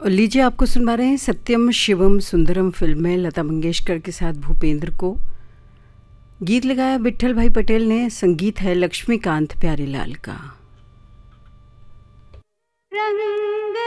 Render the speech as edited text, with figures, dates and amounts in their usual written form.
और लीजिए आपको सुनवा रहे हैं सत्यम शिवम सुंदरम फिल्म में लता मंगेशकर के साथ भूपेंद्र को। गीत लगाया विट्ठल भाई पटेल ने, संगीत है लक्ष्मीकांत प्यारेलाल का। रंग